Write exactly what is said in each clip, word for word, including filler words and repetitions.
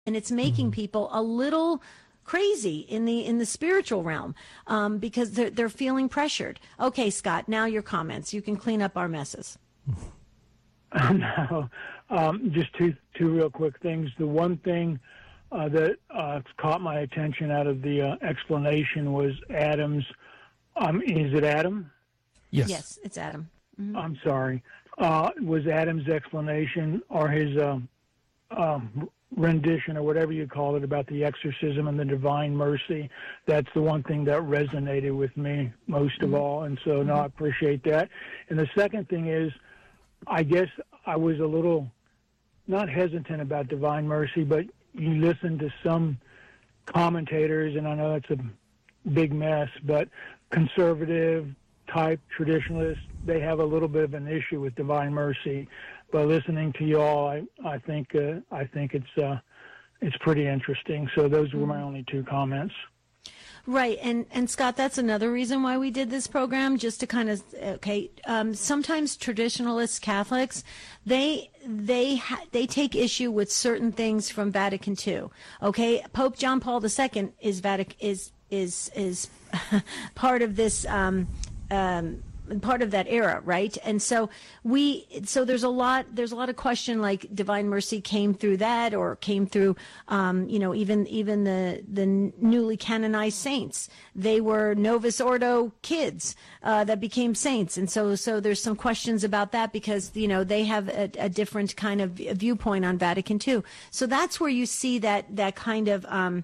and it's making mm-hmm. people a little crazy in the in the spiritual realm um, because they're they're feeling pressured. Okay, Scott, now your comments. You can clean up our messes. No, um, just two two real quick things. The one thing uh, that uh, caught my attention out of the uh, explanation was Adam's. Um, is it Adam? Yes. Yes, it's Adam. Mm-hmm. I'm sorry. Uh, was Adam's explanation or his um, um, rendition or whatever you call it about the exorcism and the divine mercy? That's the one thing that resonated with me most mm-hmm. of all. And so, no, I appreciate that. And the second thing is, I guess I was a little not hesitant about divine mercy, but you listen to some commentators, and I know it's a big mess, but conservative type traditionalists, they have a little bit of an issue with divine mercy. But listening to you all, I, I think uh, I think it's uh, it's pretty interesting. So those were my only two comments. Right, and and Scott, that's another reason why we did this program, just to kind of okay. Um, sometimes traditionalist Catholics, they they ha- they take issue with certain things from Vatican Two. Okay, Pope John Paul the Second is Vatican is is is part of this. Um, um, part of that era, right? And so we, so there's a lot, there's a lot of question like divine mercy came through that or came through, um, you know, even, even the, the newly canonized saints, they were Novus Ordo kids, uh, that became saints. And so, so there's some questions about that because, you know, they have a, a different kind of viewpoint on Vatican Two. So that's where you see that, that kind of, um,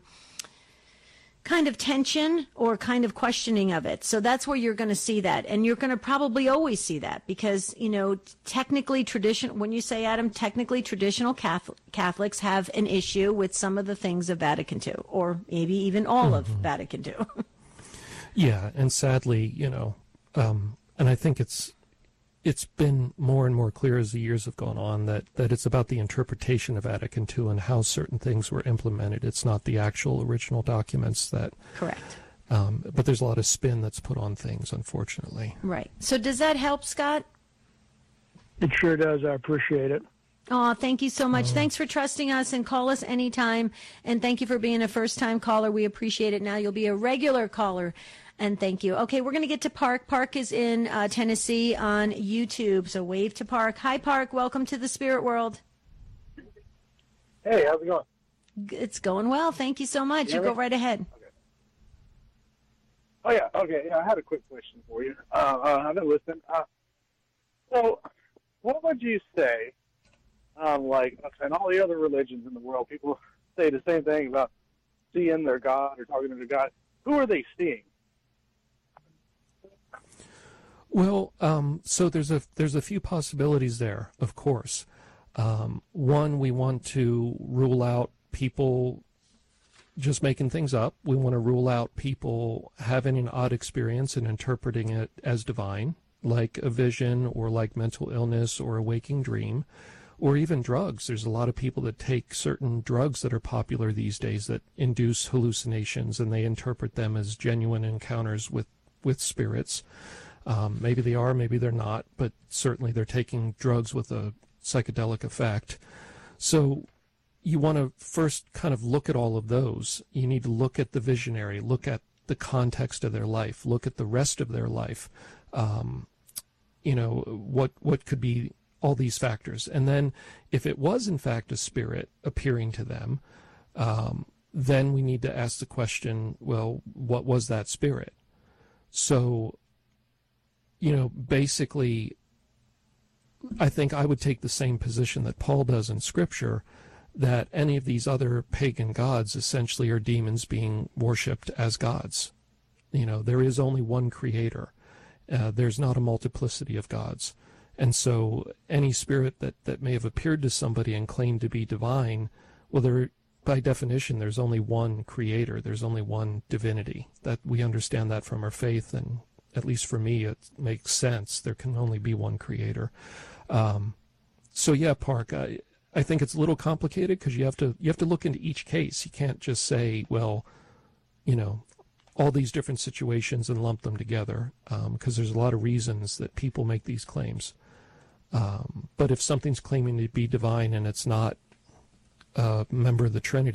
kind of tension or kind of questioning of it. So that's where you're going to see that. And you're going to probably always see that because, you know, technically tradition, when you say, Adam, technically traditional Catholic, Catholics have an issue with some of the things of Vatican Two, or maybe even all mm-hmm. of Vatican Two. Yeah. And sadly, you know, um, and I think it's, it's been more and more clear as the years have gone on that, that it's about the interpretation of Vatican Two and how certain things were implemented. It's not the actual original documents that... Correct. Um, but there's a lot of spin that's put on things, unfortunately. Right. So does that help, Scott? It sure does. I appreciate it. Oh, thank you so much. Uh, Thanks for trusting us, and call us anytime. And thank you for being a first-time caller. We appreciate it. Now you'll be a regular caller. And thank you. Okay, we're going to get to Park. Park is in uh, Tennessee on YouTube, so wave to Park. Hi, Park. Welcome to the Spirit World. Hey, how's it going? It's going well. Thank you so much. You, you go right ahead. Okay. Oh, yeah. Okay. Yeah, I had a quick question for you. Uh, uh, I've been listening. Uh, so what would you say, um, like, in all the other religions in the world, people say the same thing about seeing their God or talking to their God. Who are they seeing? Well, um, so there's a there's a few possibilities there, of course. Um, one, we want to rule out people just making things up. We want to rule out people having an odd experience and interpreting it as divine, like a vision or like mental illness or a waking dream, or even drugs. There's a lot of people that take certain drugs that are popular these days that induce hallucinations, and they interpret them as genuine encounters with, with spirits. Um, maybe they are, maybe they're not, but certainly they're taking drugs with a psychedelic effect. So you want to first kind of look at all of those. You need to look at the visionary, look at the context of their life, look at the rest of their life. Um, you know, what what could be all these factors. And then if it was in fact a spirit appearing to them, um, then we need to ask the question, well, what was that spirit? So, you know, basically, I think I would take the same position that Paul does in Scripture, that any of these other pagan gods essentially are demons being worshipped as gods. You know, there is only one creator. Uh, there's not a multiplicity of gods. And so any spirit that, that may have appeared to somebody and claimed to be divine, well, there, by definition, there's only one creator. There's only one divinity. That we understand that from our faith, and at least for me, it makes sense. There can only be one creator. Um, so yeah, Park, I, I think it's a little complicated because you have to you have to look into each case. You can't just say, well, you know, all these different situations and lump them together, because um, there's a lot of reasons that people make these claims. Um, but if something's claiming to be divine and it's not a member of the Trinity.